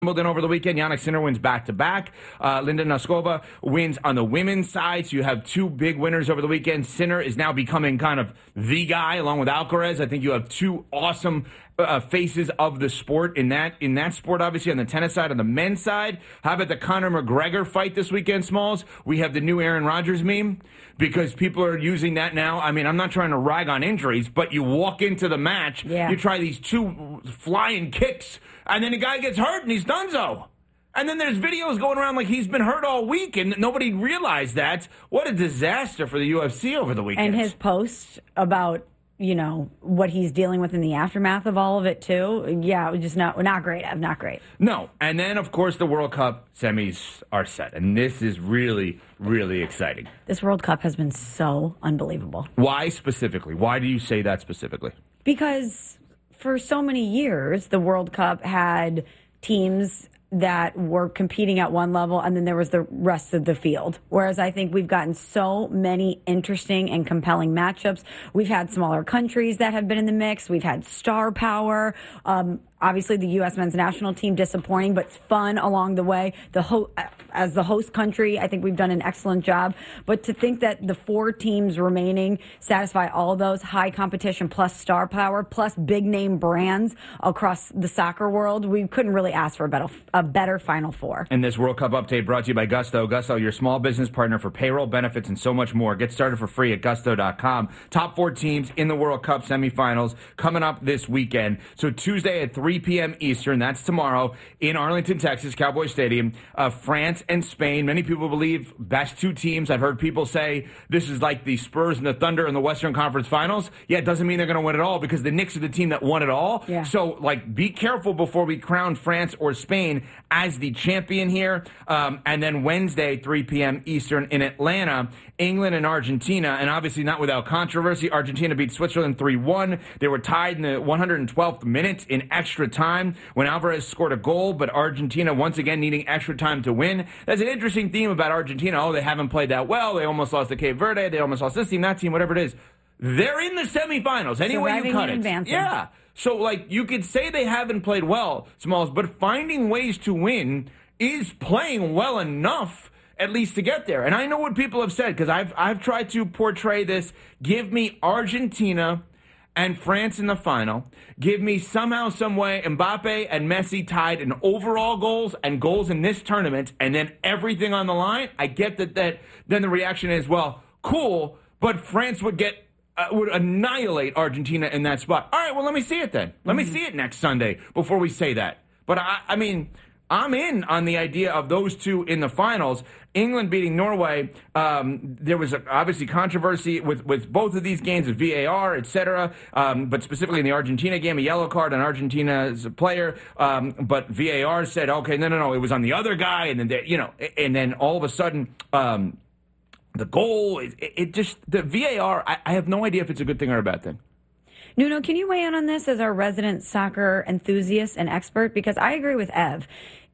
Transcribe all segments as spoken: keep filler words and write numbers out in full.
Wimbledon over the weekend. Jannik Sinner wins back-to-back. Uh, Linda Noskova wins on the women's side. So you have two big winners over the weekend. Sinner is now becoming kind of the guy along with Alcaraz. I think you have two awesome uh, faces of the sport in that in that sport, obviously, on the tennis side. On the men's side, how about the Conor McGregor fight this weekend, Smalls? We have the new Aaron Rodgers meme because people are using that now. I mean, I'm not trying to rag on injuries, but you walk into the match, yeah. you try these two flying kicks, and then the guy gets hurt and he's donezo. And then there's videos going around like he's been hurt all week and nobody realized that. What a disaster for the U F C over the weekend. And his post about, you know, what he's dealing with in the aftermath of all of it, too. Yeah, it was just not, not great. Not great. No. And then, of course, the World Cup semis are set. And this is really, really exciting. This World Cup has been so unbelievable. Why specifically? Why do you say that specifically? Because for so many years, the World Cup had teams that were competing at one level, and then there was the rest of the field. Whereas I think we've gotten so many interesting and compelling matchups. We've had smaller countries that have been in the mix. We've had star power. Um, obviously, the U S men's national team disappointing, but fun along the way. The ho- as the host country, I think we've done an excellent job. But to think that the four teams remaining satisfy all those, high competition plus star power plus big name brands across the soccer world, we couldn't really ask for a better, a better Final Four. And this World Cup update brought to you by Gusto. Gusto, your small business partner for payroll, benefits, and so much more. Get started for free at gusto dot com. Top four teams in the World Cup semifinals coming up this weekend. So Tuesday at three p.m. Eastern, that's tomorrow, in Arlington, Texas, Cowboy Stadium, uh, France and Spain. Many people believe best two teams. I've heard people say this is like the Spurs and the Thunder in the Western Conference Finals. Yeah, it doesn't mean they're going to win it all because the Knicks are the team that won it all. Yeah. So, like, be careful before we crown France or Spain as the champion here. Um, and then Wednesday, three p.m. Eastern in Atlanta, England and Argentina. And obviously not without controversy. Argentina beat Switzerland three one. They were tied in the one hundred twelfth minute in extra time when Alvarez scored a goal, but Argentina once again needing extra time to win. That's an interesting theme about Argentina. Oh, they haven't played that well. They almost lost to Cape Verde. They almost lost this team, that team, whatever it is. They're in the semifinals. Any way you cut it. Advancing. Yeah. So, like, you could say they haven't played well, Smalls, but finding ways to win is playing well enough, at least to get there. And I know what people have said, because I've, I've tried to portray this. Give me Argentina and France in the final. Give me somehow, some way, Mbappe and Messi tied in overall goals and goals in this tournament, and then everything on the line. I get that, that then the reaction is, well, cool, but France would get Uh, would annihilate Argentina in that spot. All right, well, let me see it then. Let mm-hmm. me see it next Sunday before we say that. But, I, I mean, I'm in on the idea of those two in the finals. England beating Norway. Um, there was a, obviously controversy with, with both of these games, with V A R, et cetera. Um, but specifically in the Argentina game, a yellow card on Argentina's player. Um, but V A R said, okay, no, no, no, it was on the other guy. And then, they, you know, and then all of a sudden, um, the goal, it, it just, the V A R, I, I have no idea if it's a good thing or a bad thing. Nuno, can you weigh in on this as our resident soccer enthusiast and expert? Because I agree with Ev.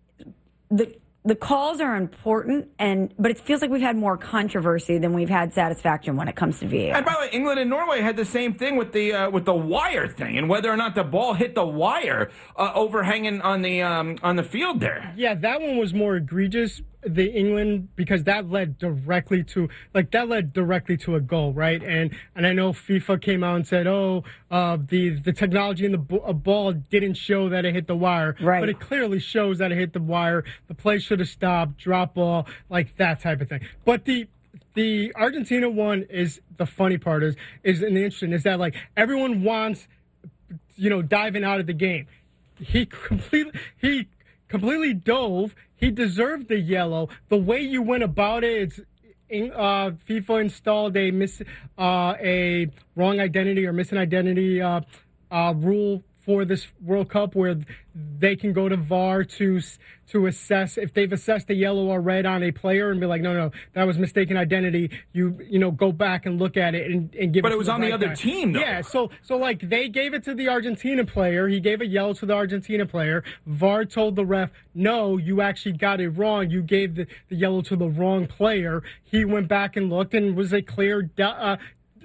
The the calls are important, and but it feels like we've had more controversy than we've had satisfaction when it comes to V A R. And by the way, England and Norway had the same thing with the uh, with the wire thing, and whether or not the ball hit the wire uh, overhanging on the um, on the field there. Yeah, that one was more egregious. The England, because that led directly to like that led directly to a goal, right? And and I know FIFA came out and said, oh, uh, the the technology in the b- a ball didn't show that it hit the wire, right? But it clearly shows that it hit the wire. The play should have stopped, drop ball, like that type of thing. But the the Argentina one is the funny part is is and the interesting is that like everyone wants, you know, diving out of the game. He completely he completely dove. He deserved the yellow. The way you went about it, it's uh, FIFA installed a mis uh, a wrong identity or missing identity uh, uh, rule for this World Cup, where they can go to V A R to to assess if they've assessed a yellow or red on a player and be like, no, no, that was mistaken identity. You you know go back and look at it and, and give. But it, it was to the on right the other guy. team, though. Yeah, so so like they gave it to the Argentina player. He gave a yellow to the Argentina player. V A R told the ref, no, you actually got it wrong. You gave the, the yellow to the wrong player. He went back and looked and was a clear. Uh,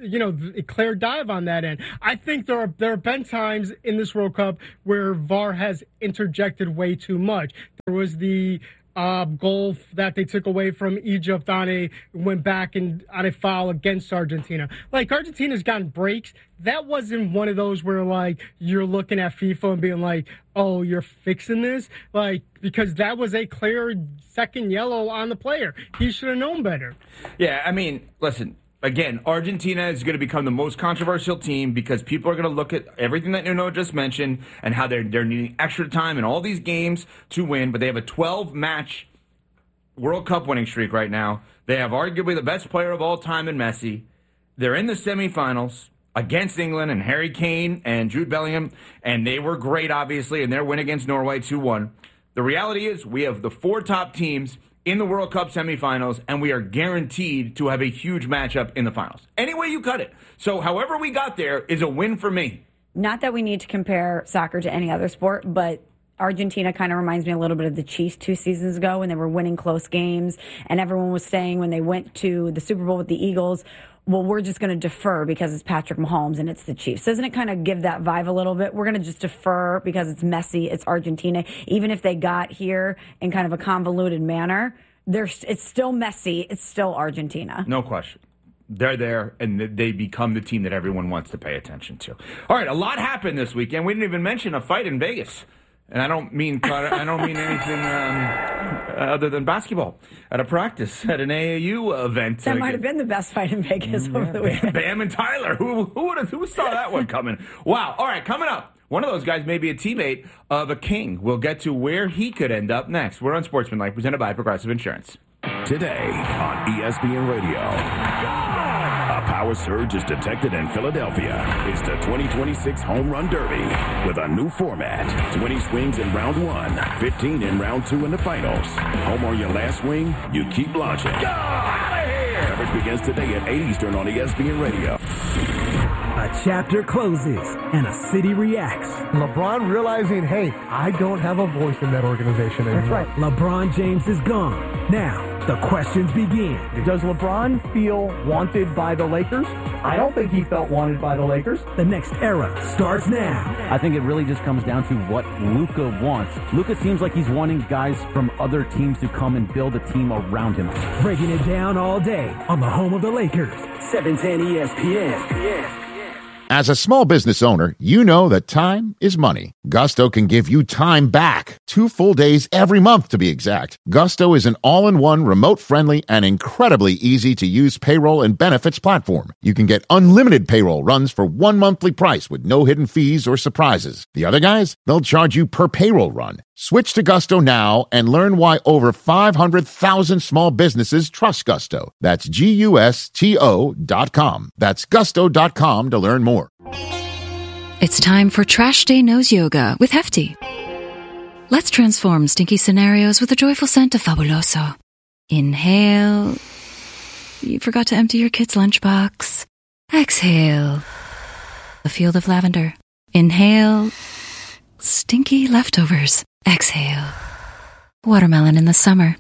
you know, a clear dive on that end. I think there are there have been times in this World Cup where V A R has interjected way too much. There was the uh, goal that they took away from Egypt on a went back and on a foul against Argentina. Like, Argentina's gotten breaks. That wasn't one of those where, like, you're looking at FIFA and being like, oh, you're fixing this? Like, because that was a clear second yellow on the player. He should have known better. Yeah, I mean, listen, again, Argentina is going to become the most controversial team because people are going to look at everything that Nuno just mentioned and how they're, they're needing extra time in all these games to win, but they have a twelve-match World Cup winning streak right now. They have arguably the best player of all time in Messi. They're in the semifinals against England and Harry Kane and Jude Bellingham, and they were great, obviously, in their win against Norway two one. The reality is we have the four top teams in the World Cup semifinals, and we are guaranteed to have a huge matchup in the finals. Any way you cut it. So however we got there is a win for me. Not that we need to compare soccer to any other sport, but Argentina kind of reminds me a little bit of the Chiefs two seasons ago when they were winning close games, and everyone was saying when they went to the Super Bowl with the Eagles, well, we're just going to defer because it's Patrick Mahomes and it's the Chiefs. Doesn't it kind of give that vibe a little bit? We're going to just defer because it's Messi, it's Argentina. Even if they got here in kind of a convoluted manner, there's, it's still Messi, it's still Argentina. No question. They're there, and they become the team that everyone wants to pay attention to. All right, a lot happened this weekend. We didn't even mention a fight in Vegas. And I don't mean I don't mean anything um, other than basketball at a practice at an A A U event. That might have been the best fight in Vegas yeah. over the weekend. Bam and Tyler. Who who would have, who saw that one coming? Wow. All right, coming up. One of those guys may be a teammate of a king. We'll get to where he could end up next. We're on Sportsmanlike, presented by Progressive Insurance. Today on E S P N Radio. A power surge is detected in Philadelphia. It's the twenty twenty-six Home Run Derby with a new format. twenty swings in round one, fifteen in round two in the finals. Home or your last swing, you keep launching. Go out of here! Coverage begins today at eight Eastern on E S P N Radio. A chapter closes and a city reacts. LeBron realizing, hey, I don't have a voice in that organization anymore. That's right. LeBron James is gone. Now, the questions begin. Does LeBron feel wanted by the Lakers? I don't think he felt wanted by the Lakers. The next era starts now. I think it really just comes down to what Luka wants. Luka seems like he's wanting guys from other teams to come and build a team around him. Breaking it down all day on the home of the Lakers. seven ten E S P N. As a small business owner, you know that time is money. Gusto can give you time back. Two full days every month, to be exact. Gusto is an all-in-one, remote-friendly, and incredibly easy-to-use payroll and benefits platform. You can get unlimited payroll runs for one monthly price with no hidden fees or surprises. The other guys, they'll charge you per payroll run. Switch to Gusto now and learn why over five hundred thousand small businesses trust Gusto. That's G U S T O dot com. That's gusto dot com to learn more. It's time for Trash Day Nose Yoga with Hefty. Let's transform stinky scenarios with the joyful scent of Fabuloso. Inhale. You forgot to empty your kid's lunchbox. Exhale. A field of lavender. Inhale. Stinky leftovers. Exhale. Watermelon in the summer.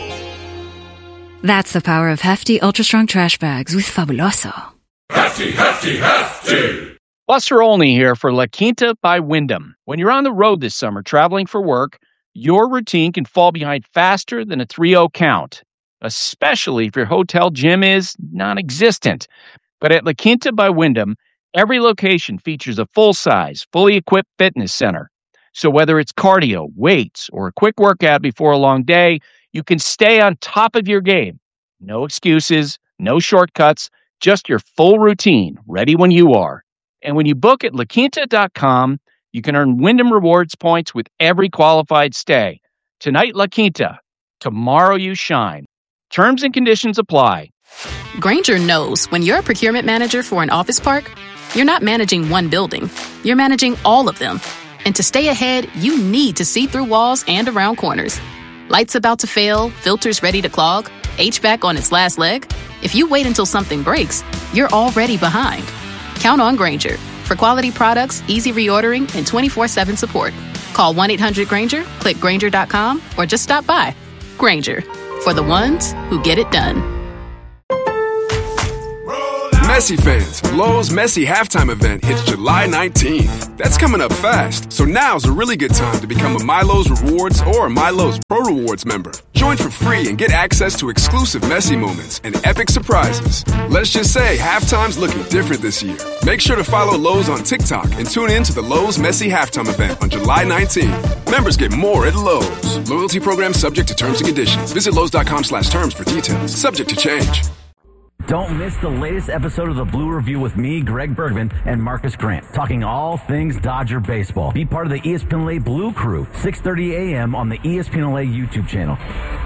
That's the power of Hefty Ultra Strong Trash Bags with Fabuloso. Hefty, Hefty, Hefty! Buster Olney here for La Quinta by Wyndham. When you're on the road this summer traveling for work, your routine can fall behind faster than a three oh count, especially if your hotel gym is non-existent. But at La Quinta by Wyndham, every location features a full-size, fully equipped fitness center. So whether it's cardio, weights, or a quick workout before a long day, you can stay on top of your game. No excuses, no shortcuts, just your full routine, ready when you are. And when you book at La Quinta dot com, you can earn Wyndham Rewards points with every qualified stay. Tonight, La Quinta. Tomorrow, you shine. Terms and conditions apply. Grainger knows when you're a procurement manager for an office park, you're not managing one building. You're managing all of them. And to stay ahead, you need to see through walls and around corners. Lights about to fail, filters ready to clog, H V A C on its last leg. If you wait until something breaks, you're already behind. Count on Grainger for quality products, easy reordering, and twenty-four seven support. Call one eight hundred Grainger, click Grainger dot com, or just stop by. Grainger, for the ones who get it done. Messi fans, Lowe's Messi halftime event hits July nineteenth. That's coming up fast, so now's a really good time to become a MyLowe's Rewards or a MyLowe's Pro Rewards member. Join for free and get access to exclusive Messi moments and epic surprises. Let's just say halftime's looking different this year. Make sure to follow Lowe's on TikTok and tune in to the Lowe's Messi halftime event on July nineteenth. Members get more at Lowe's. Loyalty program subject to terms and conditions. Visit Lowe's.com slash terms for details. Subject to change. Don't miss the latest episode of the Blue Review with me, Greg Bergman, and Marcus Grant, talking all things Dodger baseball. Be part of the E S P N L A Blue Crew, six thirty a.m. on the E S P N L A YouTube channel.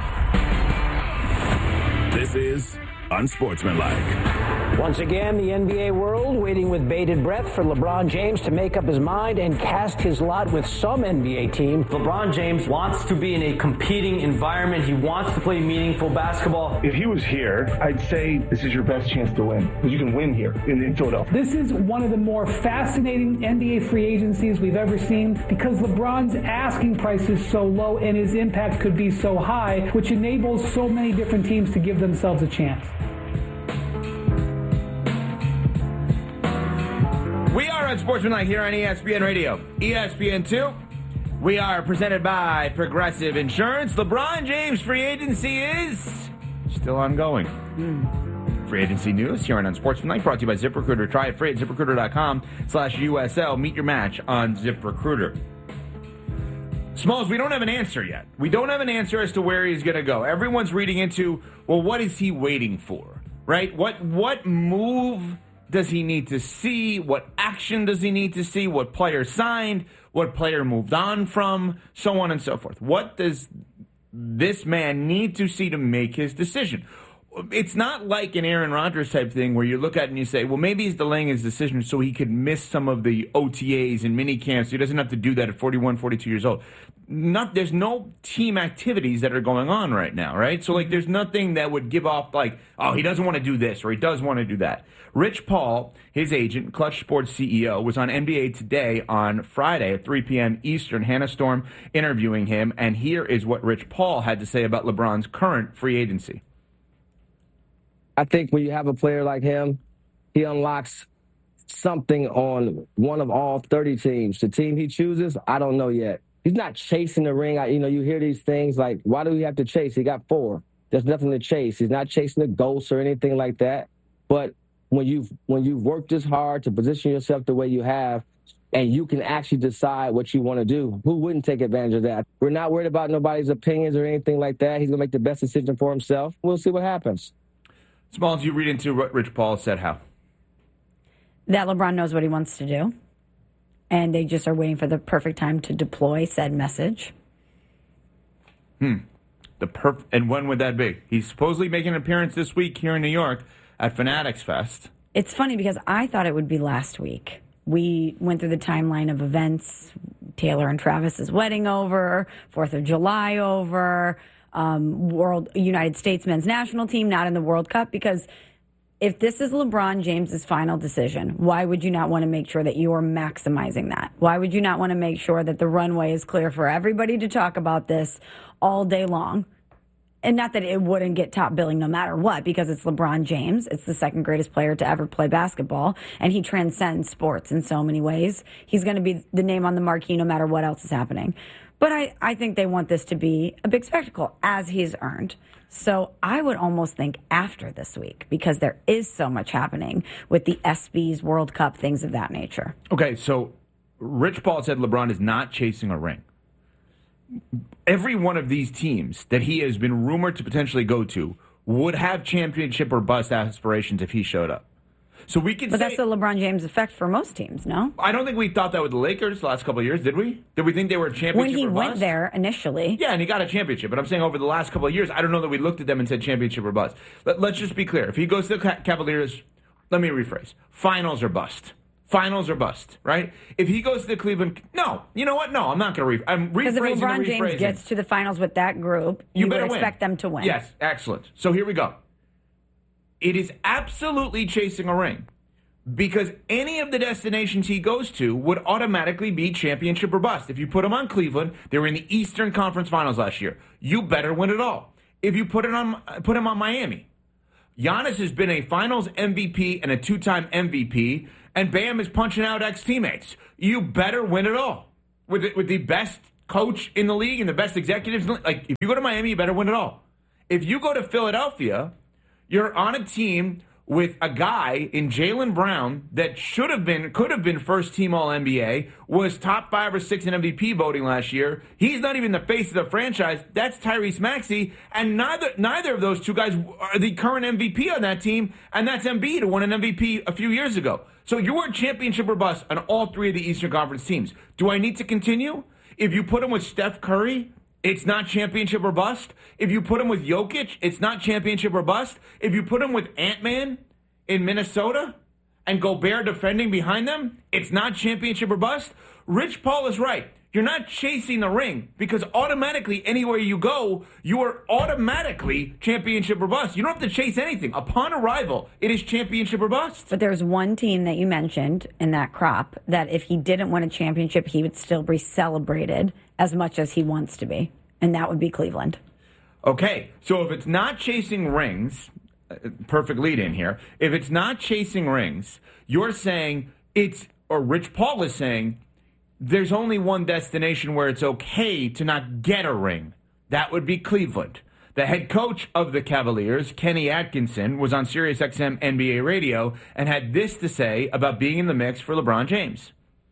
This is Unsportsmanlike. Once again, the N B A world waiting with bated breath for LeBron James to make up his mind and cast his lot with some N B A team. LeBron James wants to be in a competing environment. He wants to play meaningful basketball. If he was here, I'd say this is your best chance to win, because you can win here in, in Philadelphia. This is one of the more fascinating N B A free agencies we've ever seen, because LeBron's asking price is so low and his impact could be so high, which enables so many different teams to give themselves a chance. We are Unsportsmanlike here on E S P N Radio. E S P N two. We are presented by Progressive Insurance. LeBron James free agency is still ongoing. Mm. Free agency news here on Unsportsmanlike, brought to you by ZipRecruiter. Try it free at ZipRecruiter.com slash USL. Meet your match on ZipRecruiter. Smalls, we don't have an answer yet. We don't have an answer as to where he's going to go. Everyone's reading into, well, what is he waiting for, right? What what move does he need to see? What action does he need to see? What player signed? What player moved on from? So on and so forth. What does this man need to see to make his decision? It's not like an Aaron Rodgers type thing where you look at it and you say, well, maybe he's delaying his decision so he could miss some of the O T As and mini camps. He doesn't have to do that at forty-one, forty-two years old. Not, there's no team activities that are going on right now, right? So, like, there's nothing that would give off, like, oh, he doesn't want to do this or he does want to do that. Rich Paul, his agent, Clutch Sports C E O, was on N B A Today on Friday at three p.m. Eastern. Hannah Storm interviewing him, and here is what Rich Paul had to say about LeBron's current free agency. I think when you have a player like him, he unlocks something on one of all thirty teams. The team he chooses, I don't know yet. He's not chasing the ring. I, you know, you hear these things like, why do we have to chase? He got four. There's nothing to chase. He's not chasing the ghost or anything like that. But when you've, when you've worked this hard to position yourself the way you have, and you can actually decide what you want to do, who wouldn't take advantage of that? We're not worried about nobody's opinions or anything like that. He's going to make the best decision for himself. We'll see what happens. Smalls, you read into what Rich Paul said how? That LeBron knows what he wants to do, and they just are waiting for the perfect time to deploy said message. Hmm. The perf- And when would that be? He's supposedly making an appearance this week here in New York at Fanatics Fest. It's funny because I thought it would be last week. We went through the timeline of events, Taylor and Travis's wedding over, fourth of July over, Um, World United States men's national team not in the World Cup, because if this is LeBron James's final decision, why would you not want to make sure that you are maximizing that? Why would you not want to make sure that the runway is clear for everybody to talk about this all day long? And not that it wouldn't get top billing no matter what, because it's LeBron James. It's the second greatest player to ever play basketball, and he transcends sports in so many ways. He's going to be the name on the marquee no matter what else is happening. But I, I think they want this to be a big spectacle, as he's earned. So I would almost think after this week, because there is so much happening with the ESPYs, World Cup, things of that nature. Okay, so Rich Paul said LeBron is not chasing a ring. Every one of these teams that he has been rumored to potentially go to would have championship or bust aspirations if he showed up. So we could but say, that's the LeBron James effect for most teams, no? I don't think we thought that with the Lakers the last couple of years, did we? Did we think they were a championship When he or went bust? there initially. Yeah, and he got a championship. But I'm saying over the last couple of years, I don't know that we looked at them and said championship or bust. Let, let's just be clear. If he goes to the Cavaliers, let me rephrase. Finals or bust. Finals or bust, right? If he goes to the Cleveland, no. You know what? No, I'm not going to rephrase. I'm rephrasing Because if LeBron and rephrasing. James gets to the finals with that group, you, You would better expect win. them to win. Yes, excellent. So here we go. It is absolutely chasing a ring, because any of the destinations he goes to would automatically be championship or bust. If you put him on Cleveland, they were in the Eastern Conference Finals last year. You better win it all. If you put it on, put him on Miami, Giannis has been a finals M V P and a two-time M V P, and Bam is punching out ex-teammates. You better win it all. With the, with the best coach in the league and the best executives in the league. Like, if you go to Miami, you better win it all. If you go to Philadelphia, you're on a team with a guy in Jaylen Brown that should have been, could have been first team All N B A, was top five or six in M V P voting last year. He's not even the face of the franchise. That's Tyrese Maxey, and neither neither of those two guys are the current M V P on that team, and that's Embiid, who won an M V P a few years ago. So you were championship or bust on all three of the Eastern Conference teams. Do I need to continue? If you put him with Steph Curry, it's not championship or bust. If you put him with Jokic, it's not championship or bust. If you put him with Ant-Man in Minnesota and Gobert defending behind them, it's not championship or bust. Rich Paul is right. You're not chasing the ring because automatically anywhere you go, you are automatically championship or bust. You don't have to chase anything. Upon arrival, it is championship or bust. But there's one team that you mentioned in that crop that if he didn't win a championship, he would still be celebrated as much as he wants to be, and that would be Cleveland. Okay, so if it's not chasing rings, perfect lead in here, if it's not chasing rings, you're saying it's, or Rich Paul is saying, there's only one destination where it's okay to not get a ring. That would be Cleveland. The head coach of the Cavaliers, Kenny Atkinson, was on SiriusXM N B A radio and had this to say about being in the mix for LeBron James.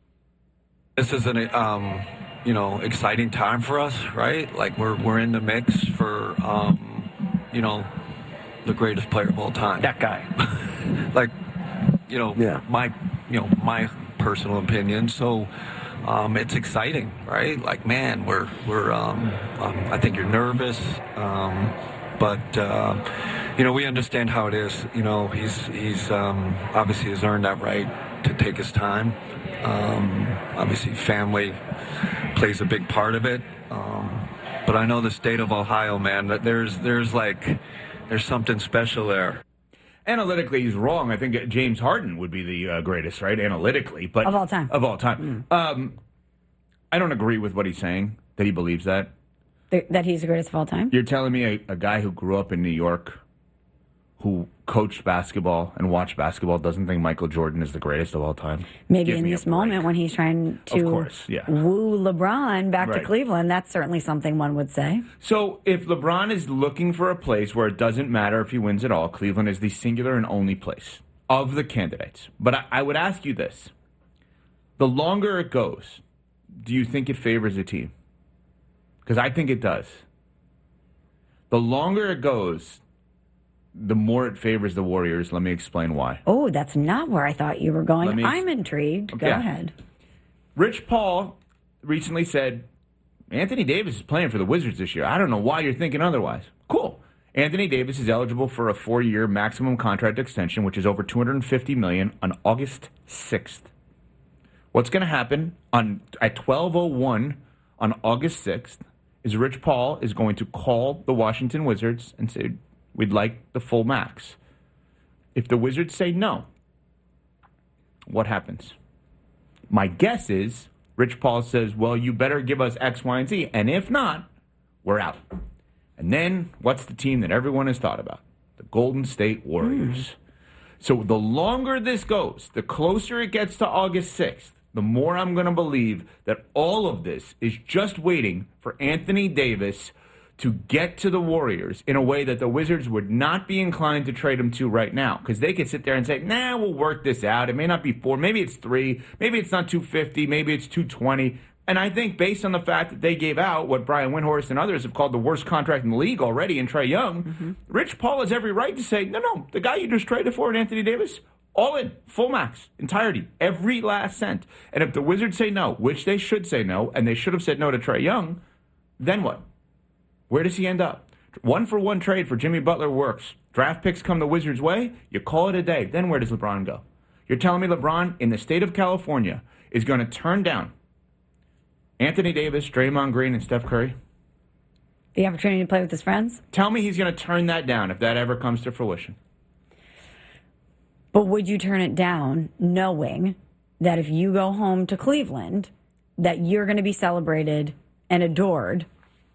This is an um, you know, exciting time for us, right? Like we're we're in the mix for um, you know, the greatest player of all time. That guy. like, you know, yeah. my you know, my personal opinion. So Um, it's exciting, right? Like, man, we're we're. Um, um, I think you're nervous, um, but uh, you know we understand how it is. You know, he's he's um, obviously has earned that right to take his time. Um, obviously, family plays a big part of it. Um, but I know the state of Ohio, man. That there's there's like there's something special there. Analytically, he's wrong. I think James Harden would be the uh, greatest, right? Analytically, but of all time. Of all time. Mm. Um, I don't agree with what he's saying, that he believes that. Th- that he's the greatest of all time? You're telling me a, a guy who grew up in New York, who coached basketball and watched basketball, doesn't think Michael Jordan is the greatest of all time? Maybe Give in this moment when he's trying to of course, yeah. woo LeBron back right. to Cleveland, that's certainly something one would say. So if LeBron is looking for a place where it doesn't matter if he wins it all, Cleveland is the singular and only place of the candidates. But I, I would ask you this. The longer it goes, do you think it favors a team? Because I think it does. The longer it goes, the more it favors the Warriors. Let me explain why. Oh, that's not where I thought you were going. Me, I'm intrigued. Go yeah. ahead. Rich Paul recently said, Anthony Davis is playing for the Wizards this year. I don't know why you're thinking otherwise. Cool. Anthony Davis is eligible for a four-year maximum contract extension, which is over two hundred fifty million dollars on August sixth. What's going to happen on at twelve oh one on August sixth is Rich Paul is going to call the Washington Wizards and say, we'd like the full max. If the Wizards say no, what happens? My guess is Rich Paul says, well, you better give us X, Y, and Z. And if not, we're out. And then what's the team that everyone has thought about? The Golden State Warriors. Mm. So the longer this goes, the closer it gets to August sixth, the more I'm going to believe that all of this is just waiting for Anthony Davis to get to the Warriors in a way that the Wizards would not be inclined to trade him to right now. Because they could sit there and say, nah, we'll work this out. It may not be four. Maybe it's three. Maybe it's not two fifty. Maybe it's two twenty. And I think based on the fact that they gave out what Brian Windhorst and others have called the worst contract in the league already in Trae Young, mm-hmm. Rich Paul has every right to say, no, no, the guy you just traded for in Anthony Davis, all in, full max, entirety, every last cent. And if the Wizards say no, which they should say no, and they should have said no to Trae Young, then what? Where does he end up? One for one trade for Jimmy Butler works. Draft picks come the Wizards' way, you call it a day. Then where does LeBron go? You're telling me LeBron, in the state of California, is going to turn down Anthony Davis, Draymond Green, and Steph Curry? The opportunity to play with his friends? Tell me he's going to turn that down if that ever comes to fruition. But would you turn it down knowing that if you go home to Cleveland, that you're going to be celebrated and adored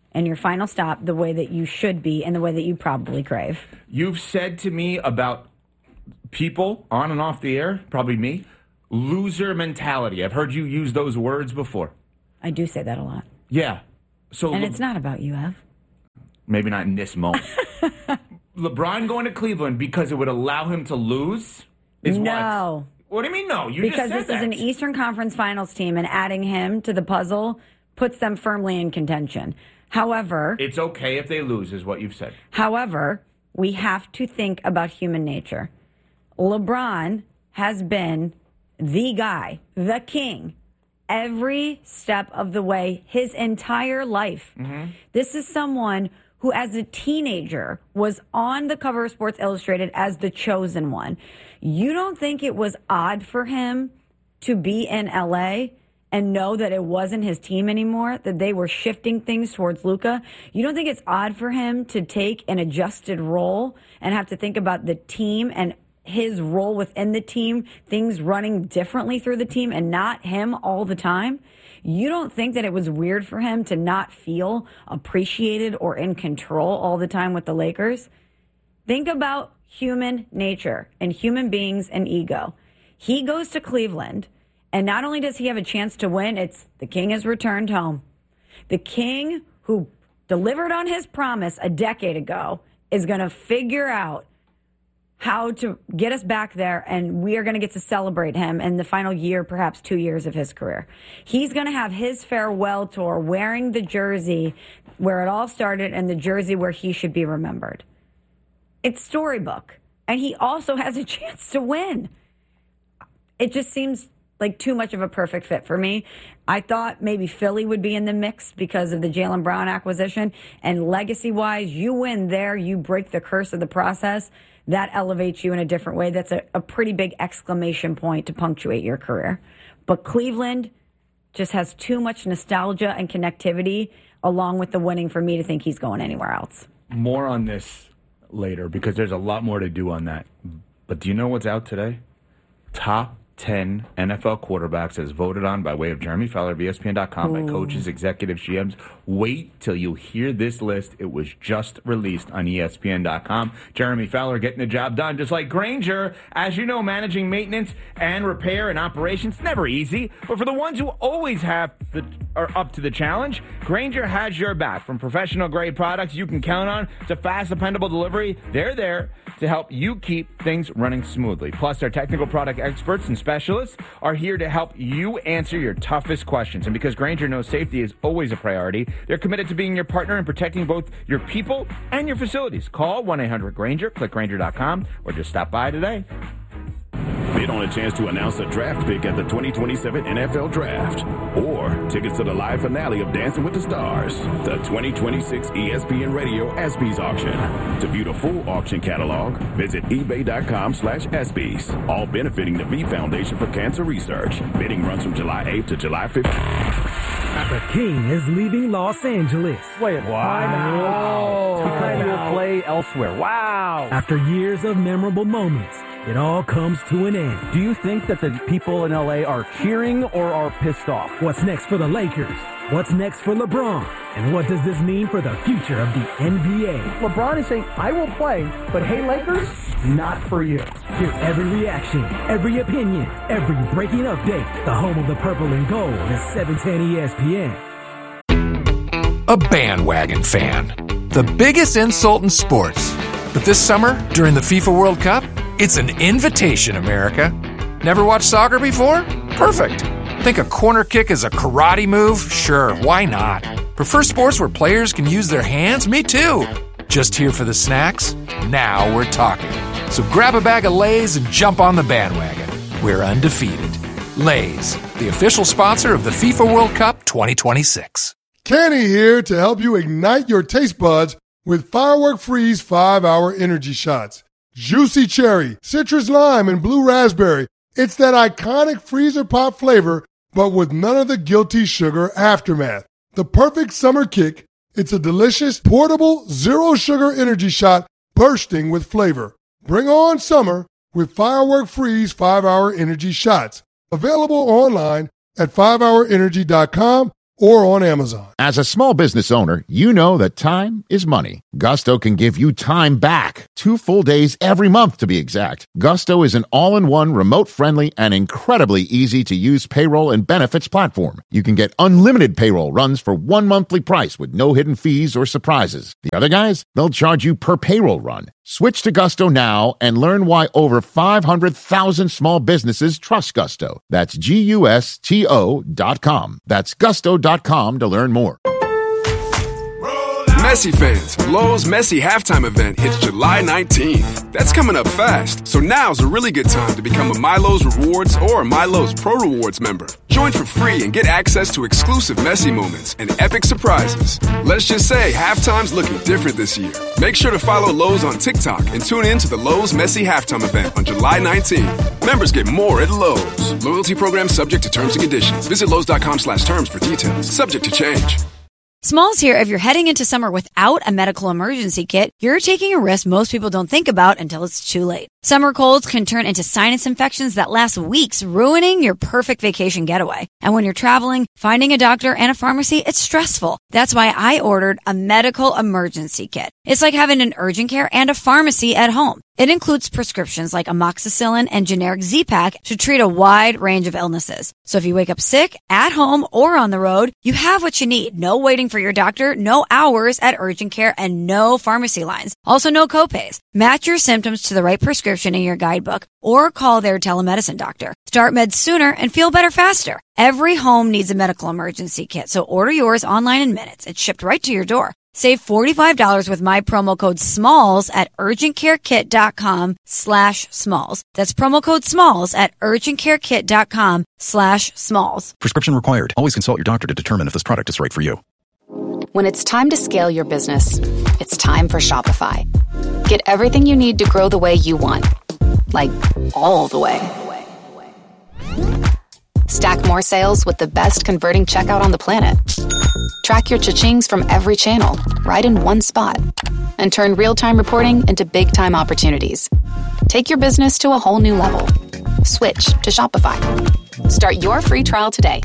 and your final stop the way that you should be and the way that you probably crave. You've said to me about people on and off the air, probably me, loser mentality. I've heard you use those words before. I do say that a lot. Yeah. So and Le- it's not about you, Ev. Maybe not in this moment. LeBron going to Cleveland because it would allow him to lose is no. what? What do you mean no? You because just said this that. is an Eastern Conference Finals team, and adding him to the puzzle puts them firmly in contention. However, it's okay if they lose, is what you've said. However, we have to think about human nature. LeBron has been the guy, the king, every step of the way, his entire life. Mm-hmm. This is someone who, as a teenager, was on the cover of Sports Illustrated as the chosen one. You don't think it was odd for him to be in L A and know that it wasn't his team anymore, that they were shifting things towards Luka? You don't think it's odd for him to take an adjusted role and have to think about the team and his role within the team, things running differently through the team and not him all the time? You don't think that it was weird for him to not feel appreciated or in control all the time with the Lakers? Think about human nature and human beings and ego. He goes to Cleveland, and not only does he have a chance to win, it's the king has returned home. The king who delivered on his promise a decade ago is going to figure out how to get us back there, and we are going to get to celebrate him in the final year, perhaps two years of his career. He's going to have his farewell tour wearing the jersey where it all started and the jersey where he should be remembered. It's storybook, and he also has a chance to win. It just seems like too much of a perfect fit for me. I thought maybe Philly would be in the mix because of the Jaylen Brown acquisition, and legacy-wise, you win there, you break the curse of the process. That elevates you in a different way. That's a, a pretty big exclamation point to punctuate your career. But Cleveland just has too much nostalgia and connectivity along with the winning for me to think he's going anywhere else. More on this later because there's a lot more to do on that. But do you know what's out today? Top ten N F L quarterbacks as voted on by way of Jeremy Fowler of E S P N dot com by coaches, executives, G Ms. Wait till you hear this list. It was just released on E S P N dot com. Jeremy Fowler getting the job done, just like Grainger. As you know, managing maintenance and repair and operations, never easy. But for the ones who always have the, are up to the challenge, Grainger has your back. From professional-grade products you can count on to fast, dependable delivery, they're there to help you keep things running smoothly. Plus, their technical product experts and specialists are here to help you answer your toughest questions. And because Grainger knows safety is always a priority, they're committed to being your partner in protecting both your people and your facilities. Call one eight hundred Grainger, click Grainger dot com, or just stop by today. Bid on a chance to announce a draft pick at the twenty twenty-seven N F L Draft, or tickets to the live finale of Dancing with the Stars, the twenty twenty-six E S P N Radio ESPYs auction. To view the full auction catalog, visit ebay dot com slash ESPYs, all benefiting the V Foundation for Cancer Research. Bidding runs from July eighth to July fifteenth. The King is leaving Los Angeles. Wait, wow. Because he will play elsewhere. Wow. After years of memorable moments, it all comes to an end. Do you think that the people in L A are cheering or are pissed off? What's next for the Lakers? What's next for LeBron? And what does this mean for the future of the N B A? LeBron is saying, I will play, but hey, Lakers, not for you. Hear every reaction, every opinion, every breaking update. The home of the purple and gold is seven ten E S P N. A bandwagon fan. The biggest insult in sports. But this summer, during the FIFA World Cup, it's an invitation, America. Never watched soccer before? Perfect. Think a corner kick is a karate move? Sure, why not? Prefer sports where players can use their hands? Me too. Just here for the snacks? Now we're talking. So grab a bag of Lay's and jump on the bandwagon. We're undefeated. Lay's, the official sponsor of the FIFA World Cup twenty twenty-six. Kenny here to help you ignite your taste buds with Firework Freeze five hour Energy Shots. Juicy cherry, citrus lime, and blue raspberry. It's that iconic freezer pop flavor, but with none of the guilty sugar aftermath. The perfect summer kick. It's a delicious, portable, zero-sugar energy shot bursting with flavor. Bring on summer with Firework Freeze five hour Energy Shots. Available online at five hour energy dot com or on Amazon. As a small business owner, you know that time is money. Gusto can give you time back. Two full days every month, to be exact. Gusto is an all-in-one, remote-friendly, and incredibly easy-to-use payroll and benefits platform. You can get unlimited payroll runs for one monthly price with no hidden fees or surprises. The other guys, they'll charge you per payroll run. Switch to Gusto now and learn why over five hundred thousand small businesses trust Gusto. That's G U S T O dot com. That's gusto dot com to learn more. Messi fans, Lowe's Messi halftime event hits July nineteenth. That's coming up fast, so now's a really good time to become a MyLowe's Rewards or MyLowe's Pro Rewards member. Join for free and get access to exclusive Messi moments and epic surprises. Let's just say halftime's looking different this year. Make sure to follow Lowe's on TikTok and tune in to the Lowe's Messi halftime event on July nineteenth. Members get more at Lowe's. Loyalty program subject to terms and conditions. Visit Lowe's.com slash terms for details. Subject to change. Smalls here. If you're heading into summer without a medical emergency kit, you're taking a risk most people don't think about until it's too late. Summer colds can turn into sinus infections that last weeks, ruining your perfect vacation getaway. And when you're traveling, finding a doctor and a pharmacy, it's stressful. That's why I ordered a medical emergency kit. It's like having an urgent care and a pharmacy at home. It includes prescriptions like amoxicillin and generic Z-Pak to treat a wide range of illnesses. So if you wake up sick, at home, or on the road, you have what you need. No waiting for your doctor, no hours at urgent care, and no pharmacy lines. Also, no copays. Match your symptoms to the right prescription in your guidebook or call their telemedicine doctor. Start meds sooner and feel better faster. Every home needs a medical emergency kit, so order yours online in minutes. It's shipped right to your door. Save forty-five dollars with my promo code SMALLS at urgentcarekit.com slash SMALLS. That's promo code SMALLS at urgentcarekit.com slash SMALLS. Prescription required. Always consult your doctor to determine if this product is right for you. When it's time to scale your business, it's time for Shopify. Get everything you need to grow the way you want. Like, all the way. Stack more sales with the best converting checkout on the planet. Track your cha-chings from every channel, right in one spot. And turn real-time reporting into big-time opportunities. Take your business to a whole new level. Switch to Shopify. Start your free trial today.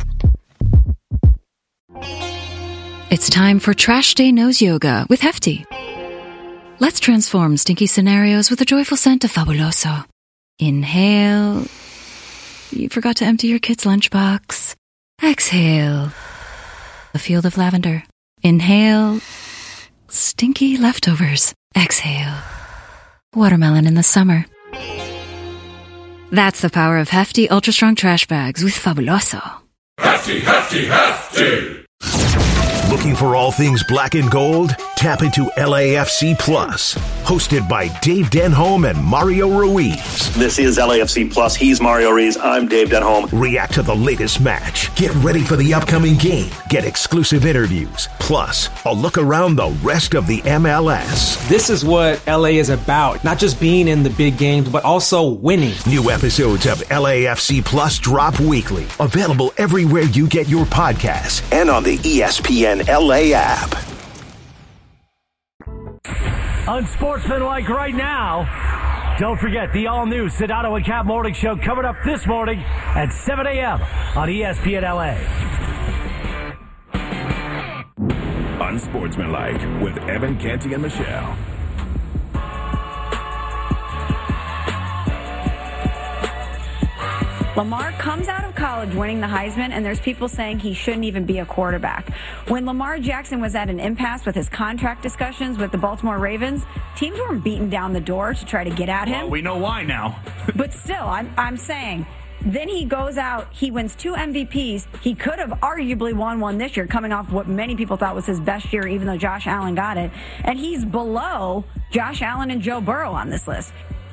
It's time for Trash Day Nose Yoga with Hefty. Let's transform stinky scenarios with a joyful scent of Fabuloso. Inhale. You forgot to empty your kid's lunchbox. Exhale. A field of lavender. Inhale. Stinky leftovers. Exhale. Watermelon in the summer. That's the power of Hefty Ultra Strong Trash Bags with Fabuloso. Hefty, hefty, hefty! Looking for all things black and gold? Tap into L A F C Plus, hosted by Dave Denholm and Mario Ruiz. This is L A F C Plus. He's Mario Ruiz. I'm Dave Denholm. React to the latest match. Get ready for the upcoming game. Get exclusive interviews. Plus, a look around the rest of the M L S. This is what L A is about. Not just being in the big games, but also winning. New episodes of L A F C Plus drop weekly. Available everywhere you get your podcasts and on the E S P N L A app. Unsportsmanlike right now. Don't forget the all-new Sedano and Cap Morning Show coming up this morning at seven a.m. on E S P N L A. Unsportsmanlike with Evan Canty and Michelle. Lamar comes out of college winning the Heisman, and there's people saying he shouldn't even be a quarterback. When Lamar Jackson was at an impasse with his contract discussions with the Baltimore Ravens, teams were beating down the door to try to get at him. Well, we know why now. But still, I'm, I'm saying, then he goes out, he wins two M V Ps. He could have arguably won one this year, coming off what many people thought was his best year, even though Josh Allen got it. And he's below Josh Allen and Joe Burrow on this list.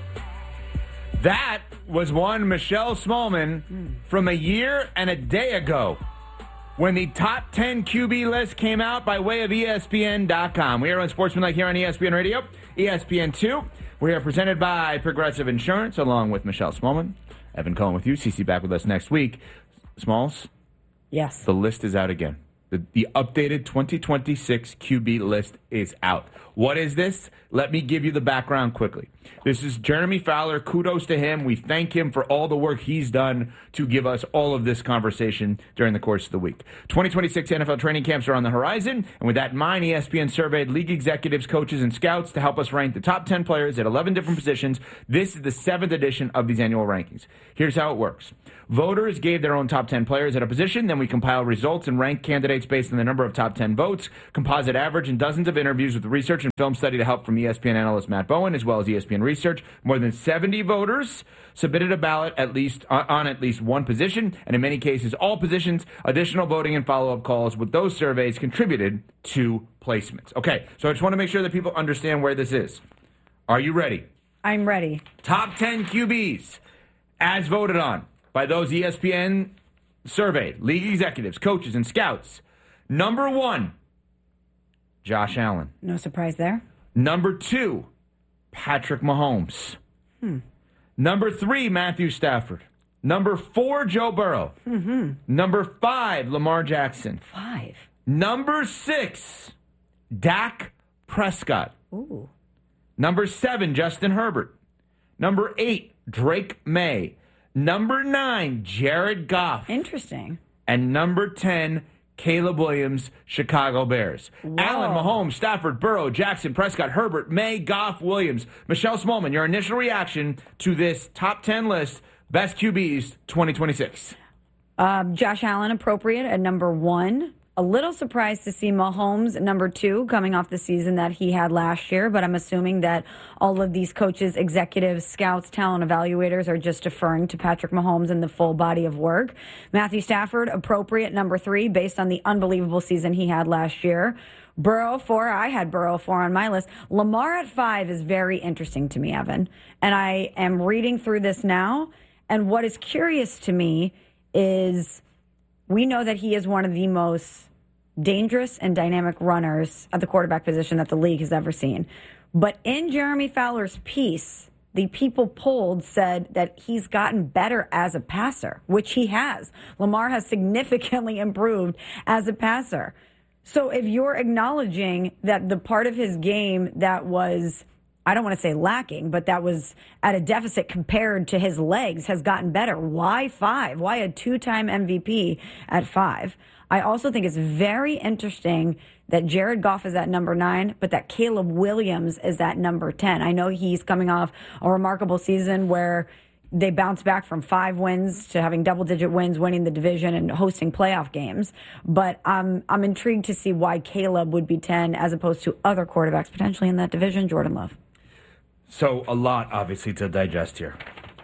That was one Michelle Smallman from a year and a day ago when the top ten Q B list came out by way of E S P N dot com. We are on Sportsmanlike here on E S P N Radio, E S P N two. We are presented by Progressive Insurance along with Michelle Smallman. Evan Cohen with you. C C back with us next week. Smalls? Yes. The list is out again. The, the updated twenty twenty-six Q B list is out. What is this? Let me give you the background quickly. This is Jeremy Fowler. Kudos to him. We thank him for all the work he's done to give us all of this conversation during the course of the week. twenty twenty-six N F L training camps are on the horizon, and with that in mind, E S P N surveyed league executives, coaches, and scouts to help us rank the top ten players at eleven different positions. This is the seventh edition of these annual rankings. Here's how it works. Voters gave their own top ten players at a position, then we compile results and rank candidates based on the number of top ten votes, composite average, and dozens of interviews with research and film study to help from E S P N analyst Matt Bowen, as well as E S P N Research. More than seventy voters submitted a ballot at least uh, on at least one position, and in many cases, all positions. Additional voting and follow-up calls with those surveys contributed to placements. Okay, so I just want to make sure that people understand where this is. Are you ready? I'm ready. Top ten Q Bs, as voted on by those E S P N surveyed, league executives, coaches, and scouts. Number one, Josh Allen. No surprise there. Number two, Patrick Mahomes. Hmm. Number three, Matthew Stafford. Number four, Joe Burrow. Mm-hmm. Number five, Lamar Jackson. Five. Number six, Dak Prescott. Ooh. Number seven, Justin Herbert. Number eight, Drake May. Number nine, Jared Goff. Interesting. And number ten, Caleb Williams, Chicago Bears. Whoa. Allen, Mahomes, Stafford, Burrow, Jackson, Prescott, Herbert, May, Goff, Williams. Michelle Smallman, your initial reaction to this top ten list, best Q Bs twenty twenty-six. Um, Josh Allen, appropriate at number one. A little surprised to see Mahomes at number two, coming off the season that he had last year, but I'm assuming that all of these coaches, executives, scouts, talent evaluators are just deferring to Patrick Mahomes and the full body of work. Matthew Stafford, appropriate number three, based on the unbelievable season he had last year. Burrow, four. I had Burrow, four on my list. Lamar at five is very interesting to me, Evan. And I am reading through this now, and what is curious to me is we know that he is one of the most dangerous and dynamic runners at the quarterback position that the league has ever seen. But in Jeremy Fowler's piece, the people polled said that he's gotten better as a passer, which he has. Lamar has significantly improved as a passer. So if you're acknowledging that the part of his game that was, I don't want to say lacking, but that was at a deficit compared to his legs has gotten better, why five? Why a two-time M V P at five? I also think it's very interesting that Jared Goff is at number nine, but that Caleb Williams is at number ten. I know he's coming off a remarkable season where they bounced back from five wins to having double-digit wins, winning the division and hosting playoff games. But I'm I'm intrigued to see why Caleb would be ten as opposed to other quarterbacks potentially in that division. Jordan Love. So a lot, obviously, to digest here.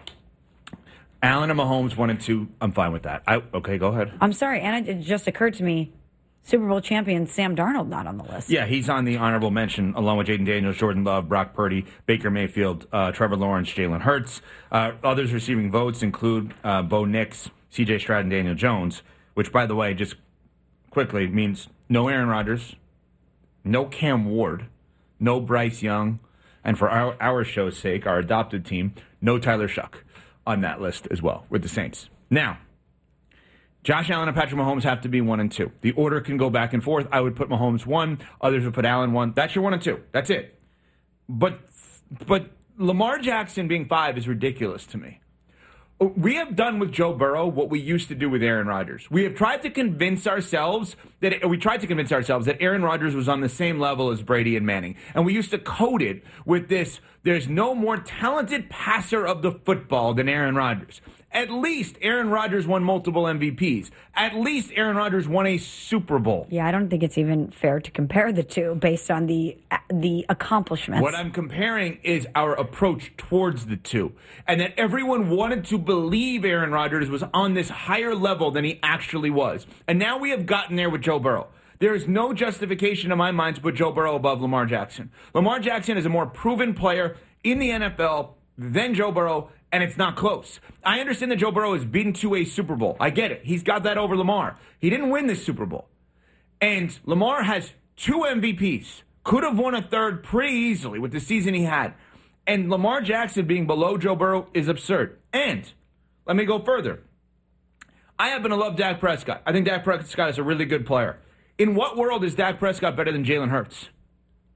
Allen and Mahomes, one and two. I'm fine with that. I, okay, go ahead. I'm sorry, and it just occurred to me, Super Bowl champion Sam Darnold not on the list. Yeah, he's on the honorable mention, along with Jaden Daniels, Jordan Love, Brock Purdy, Baker Mayfield, uh, Trevor Lawrence, Jalen Hurts. Uh, others receiving votes include uh, Bo Nix, C J Stroud, and Daniel Jones, which, by the way, just quickly means no Aaron Rodgers, no Cam Ward, no Bryce Young, and for our, our show's sake, our adopted team, no Tyler Shuck on that list as well with the Saints. Now, Josh Allen and Patrick Mahomes have to be one and two. The order can go back and forth. I would put Mahomes one. Others would put Allen one. That's your one and two. That's it. But but Lamar Jackson being five is ridiculous to me. We have done with Joe Burrow what we used to do with Aaron Rodgers. We have tried to convince ourselves that we tried to convince ourselves that Aaron Rodgers was on the same level as Brady and Manning. And we used to code it with this, there's no more talented passer of the football than Aaron Rodgers. At least Aaron Rodgers won multiple M V Ps. At least Aaron Rodgers won a Super Bowl. Yeah, I don't think it's even fair to compare the two based on the the accomplishments. What I'm comparing is our approach towards the two. And that everyone wanted to believe Aaron Rodgers was on this higher level than he actually was. And now we have gotten there with Joe Burrow. There is no justification in my mind to put Joe Burrow above Lamar Jackson. Lamar Jackson is a more proven player in the N F L than Joe Burrow, and it's not close. I understand that Joe Burrow has been to a Super Bowl. I get it. He's got that over Lamar. He didn't win this Super Bowl. And Lamar has two M V Ps. Could have won a third pretty easily with the season he had. And Lamar Jackson being below Joe Burrow is absurd. And let me go further. I happen to love Dak Prescott. I think Dak Prescott is a really good player. In what world is Dak Prescott better than Jalen Hurts?